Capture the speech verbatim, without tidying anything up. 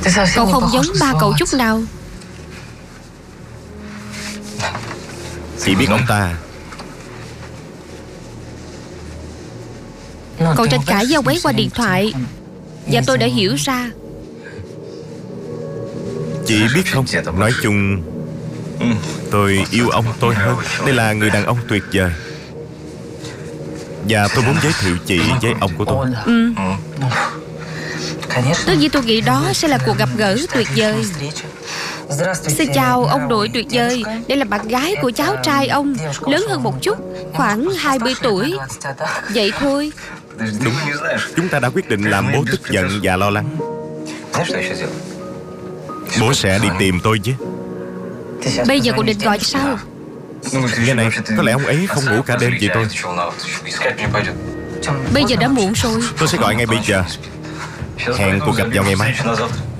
Cậu không giống ba cậu chút nào. Chị biết ông ta. Cậu tranh cãi với ông ấy qua điện thoại, và tôi đã hiểu ra. Chị biết không, nói chung tôi yêu ông tôi hơn. Đây là người đàn ông tuyệt vời, và tôi muốn giới thiệu chị với ông của tôi. Ừ. Tất nhiên tôi nghĩ đó sẽ là cuộc gặp gỡ tuyệt vời. Xin chào ông nội tuyệt vời. Đây là bạn gái của cháu trai ông, lớn hơn một chút, khoảng hai mươi tuổi. Vậy thôi. Đúng, chúng ta đã quyết định làm bố tức giận và lo lắng. Bố sẽ đi tìm tôi chứ. Bây giờ cô định gọi sao? Nghe này, có lẽ ông ấy không ngủ cả đêm vì tôi. Bây giờ đã muộn rồi. Tôi sẽ gọi ngay bây giờ. Hẹn cuộc gặp vào ngày mai.